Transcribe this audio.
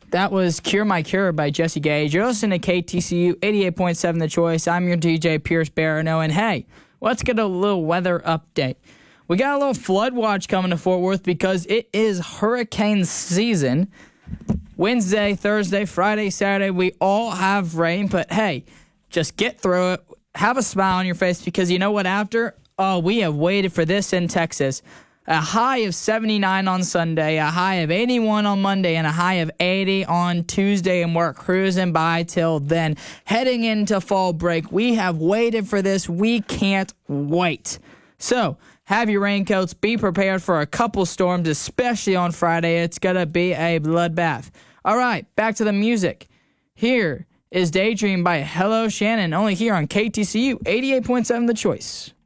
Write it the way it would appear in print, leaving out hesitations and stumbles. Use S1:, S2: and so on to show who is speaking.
S1: That was Cure My Cure by Jesse Gage. You're listening to KTCU 88.7 The Choice. I'm your DJ, Pierce Barano. And hey, let's get a little weather update. We got a little flood watch coming to Fort Worth because it is hurricane season. Wednesday, Thursday, Friday, Saturday, we all have rain. But hey, just get through it. Have a smile on your face because you know what after? Oh, we have waited for this in Texas. A high of 79 on Sunday, a high of 81 on Monday, and a high of 80 on Tuesday, and we're cruising by till then. Heading into fall break, we have waited for this. We can't wait. So, have your raincoats. Be prepared for a couple storms, especially on Friday. It's going to be a bloodbath. All right, back to the music. Here is Daydream by Hello Shannon, only here on KTCU 88.7 The Choice.